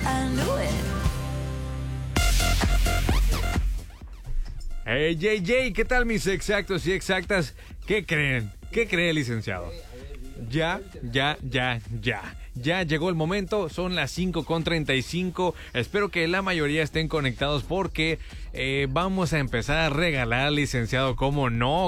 I knew it. Hey, JJ, ¿qué tal mis exactos y exactas? ¿Qué creen? ¿Qué cree, licenciado? Ya llegó el momento, son las 5:35. Espero que la mayoría estén conectados porque vamos a empezar a regalar, licenciado. ¿Cómo no?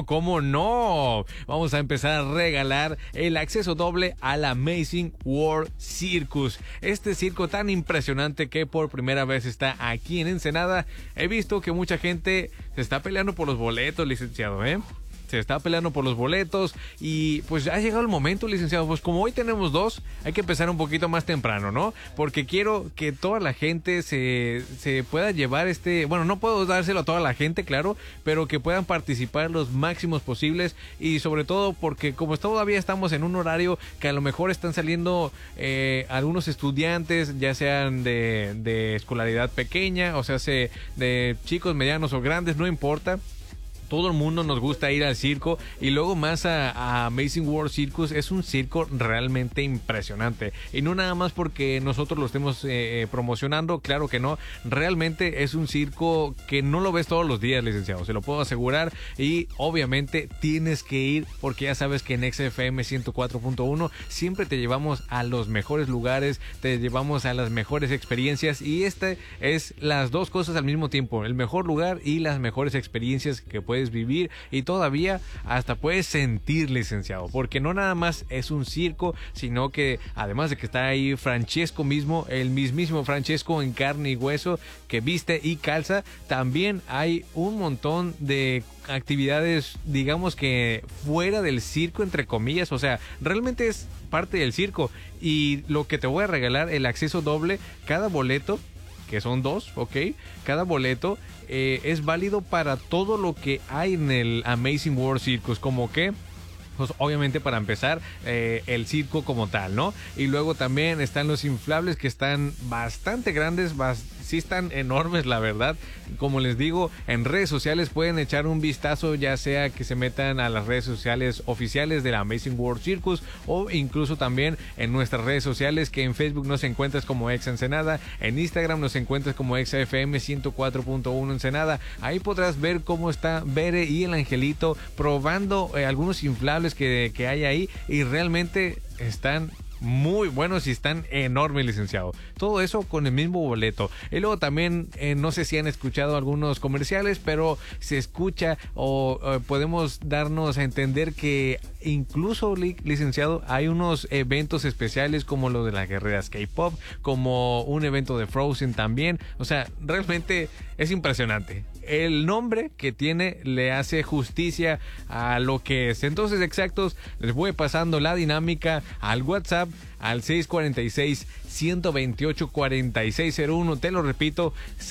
Vamos a empezar a regalar el acceso doble al Amazing World Circus. Este circo tan impresionante que por primera vez está aquí en Ensenada. He visto que mucha gente se está peleando por los boletos, licenciado, Se está peleando por los boletos y pues ha llegado el momento, licenciado. Pues como hoy tenemos dos, hay que empezar un poquito más temprano, ¿no? Porque quiero que toda la gente se pueda llevar bueno, no puedo dárselo a toda la gente, claro, pero que puedan participar los máximos posibles y sobre todo porque como todavía estamos en un horario que a lo mejor están saliendo algunos estudiantes, ya sean de escolaridad pequeña, o sea, de chicos, medianos o grandes, no importa. Todo el mundo nos gusta ir al circo y luego más a Amazing World Circus. Es un circo realmente impresionante y no nada más porque nosotros lo estemos promocionando, claro que no, realmente es un circo que no lo ves todos los días, licenciado, se lo puedo asegurar y obviamente tienes que ir porque ya sabes que en XFM 104.1 siempre te llevamos a los mejores lugares, te llevamos a las mejores experiencias y este es las dos cosas al mismo tiempo, el mejor lugar y las mejores experiencias que puedes vivir y todavía hasta puedes sentir, licenciado, porque no nada más es un circo, sino que además de que está ahí Francesco mismo, el mismísimo Francesco en carne y hueso que viste y calza, también hay un montón de actividades, digamos que fuera del circo, entre comillas, o sea, realmente es parte del circo y lo que te voy a regalar, el acceso doble, cada boleto, que son dos, ¿ok? Cada boleto es válido para todo lo que hay en el Amazing World Circus, como que pues obviamente para empezar el circo como tal, ¿no? Y luego también están los inflables que están bastante grandes, sí están enormes, la verdad. Como les digo, en redes sociales pueden echar un vistazo, ya sea que se metan a las redes sociales oficiales de la Amazing World Circus o incluso también en nuestras redes sociales, que en Facebook nos encuentras como Exa Ensenada, en Instagram nos encuentras como XFM 104.1 Ensenada. Ahí podrás ver cómo está Bere y el Angelito probando algunos inflables que hay ahí y realmente están muy buenos y están enormes, licenciado. Todo eso con el mismo boleto. Y luego también, no sé si han escuchado algunos comerciales, pero se escucha o podemos darnos a entender que incluso, licenciado, hay unos eventos especiales como lo de las guerreras K-pop, como un evento de Frozen también. O sea, realmente es impresionante. El nombre que tiene le hace justicia a lo que es. Entonces, exactos, les voy pasando la dinámica al WhatsApp al 646-128-4601. Te lo repito,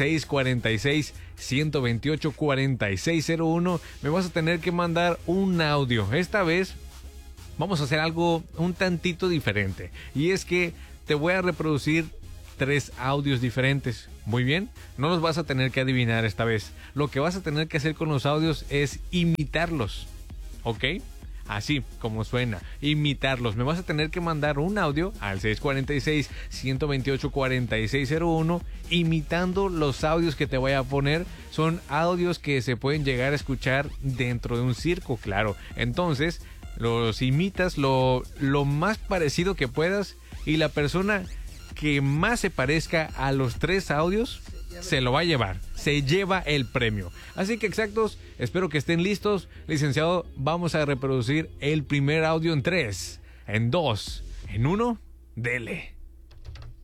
646-128-4601. Me vas a tener que mandar un audio. Esta vez vamos a hacer algo un tantito diferente. Y es que te voy a reproducir 3 audios diferentes. Muy bien, no los vas a tener que adivinar esta vez. Lo que vas a tener que hacer con los audios es imitarlos, ¿ok? Así como suena, imitarlos. Me vas a tener que mandar un audio al 646-128-4601 imitando los audios que te voy a poner. Son audios que se pueden llegar a escuchar dentro de un circo, claro. Entonces, los imitas lo más parecido que puedas y la persona que más se parezca a los 3 audios se lo va a llevar, se lleva el premio. Así que exactos, espero que estén listos. Licenciado, vamos a reproducir el primer audio en 3, en 2, en 1, dele.